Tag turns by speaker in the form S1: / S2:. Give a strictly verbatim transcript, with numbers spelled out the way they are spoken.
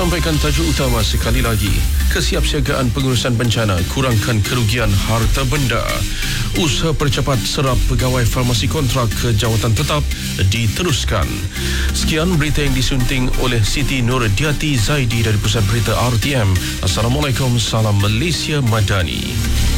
S1: sampaikan tajuk utama sekali lagi. Kesiapsiagaan pengurusan bencana, kurangkan kerugian harta benda. Usaha percepat serap pegawai farmasi kontrak ke jawatan tetap diteruskan. Sekian berita yang disunting oleh Siti Nurdiati Zaidi dari Pusat Berita R T M. Assalamualaikum, salam Malaysia Madani.